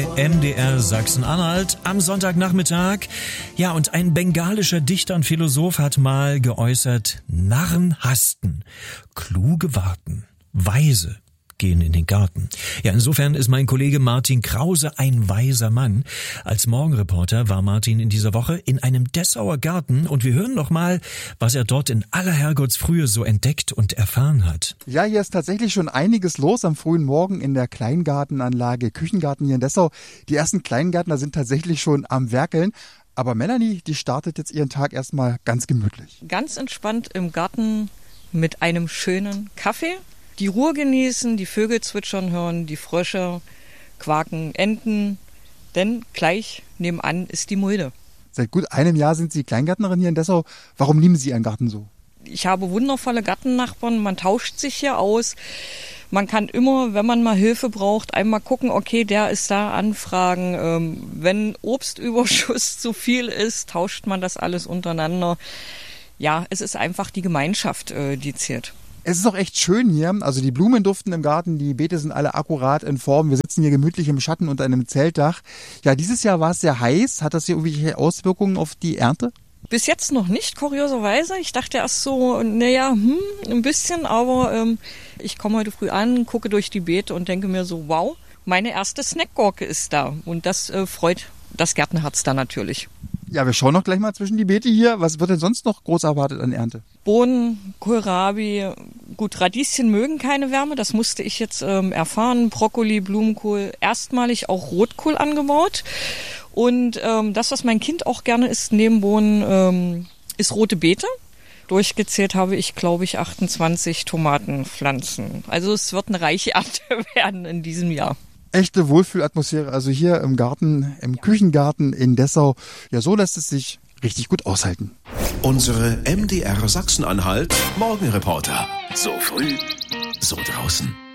bei MDR Sachsen-Anhalt am Sonntagnachmittag. Ja, und ein bengalischer Dichter und Philosoph hat mal geäußert: Narren hasten, kluge warten, weise gehen in den Garten. Ja, insofern ist mein Kollege Martin Krause ein weiser Mann. Als Morgenreporter war Martin in dieser Woche in einem Dessauer Garten und wir hören noch mal, was er dort in aller Herrgottsfrühe so entdeckt und erfahren hat. Ja, hier ist tatsächlich schon einiges los am frühen Morgen in der Kleingartenanlage Küchengarten hier in Dessau. Die ersten Kleingärtner sind tatsächlich schon am Werkeln. Aber Melanie, die startet jetzt ihren Tag erstmal ganz gemütlich. Ganz entspannt im Garten mit einem schönen Kaffee. Die Ruhe genießen, die Vögel zwitschern hören, die Frösche quaken, Enten, denn gleich nebenan ist die Mulde. Seit gut einem Jahr sind Sie Kleingärtnerin hier in Dessau. Warum lieben Sie Ihren Garten so? Ich habe wundervolle Gartennachbarn, man tauscht sich hier aus. Man kann immer, wenn man mal Hilfe braucht, einmal gucken, okay, der ist da, anfragen. Wenn Obstüberschuss zu viel ist, tauscht man das alles untereinander. Ja, es ist einfach die Gemeinschaft, die zählt. Es ist auch echt schön hier, also die Blumen duften im Garten, die Beete sind alle akkurat in Form. Wir sitzen hier gemütlich im Schatten unter einem Zeltdach. Ja, dieses Jahr war es sehr heiß. Hat das hier irgendwelche Auswirkungen auf die Ernte? Bis jetzt noch nicht, kurioserweise. Ich dachte erst so, ein bisschen, aber ich komme heute früh an, gucke durch die Beete und denke mir so, wow, meine erste Snackgurke ist da. Und das freut das Gärtnerherz dann natürlich. Ja, wir schauen noch gleich mal zwischen die Beete hier. Was wird denn sonst noch groß erwartet an Ernte? Bohnen, Kohlrabi, gut, Radieschen mögen keine Wärme, das musste ich jetzt erfahren. Brokkoli, Blumenkohl, erstmalig auch Rotkohl angebaut. Und das, was mein Kind auch gerne isst neben Bohnen, ist rote Beete. Durchgezählt habe ich, glaube ich, 28 Tomatenpflanzen. Also es wird eine reiche Ernte werden in diesem Jahr. Echte Wohlfühlatmosphäre, also hier im Garten, im Küchengarten in Dessau. Ja, so lässt es sich richtig gut aushalten. Unsere MDR Sachsen-Anhalt Morgenreporter. So früh, so draußen.